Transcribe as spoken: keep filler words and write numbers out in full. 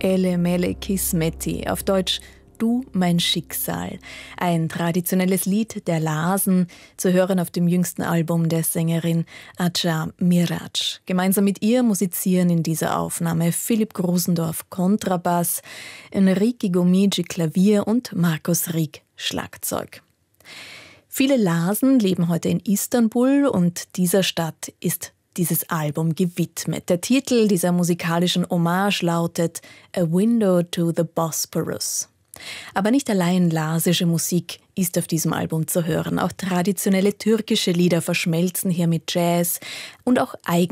Ele Mele Kismeti, auf Deutsch Du, mein Schicksal. Ein traditionelles Lied der Lasen, zu hören auf dem jüngsten Album der Sängerin Aja Mirac. Gemeinsam mit ihr musizieren in dieser Aufnahme Philipp Grosendorff Kontrabass, Enrique Gomigi Klavier und Markus Rieck Schlagzeug. Viele Lasen leben heute in Istanbul und dieser Stadt ist dieses Album gewidmet. Der Titel dieser musikalischen Hommage lautet A Window to the Bosporus. Aber nicht allein lasische Musik ist auf diesem Album zu hören. Auch traditionelle türkische Lieder verschmelzen hier mit Jazz und auch eigen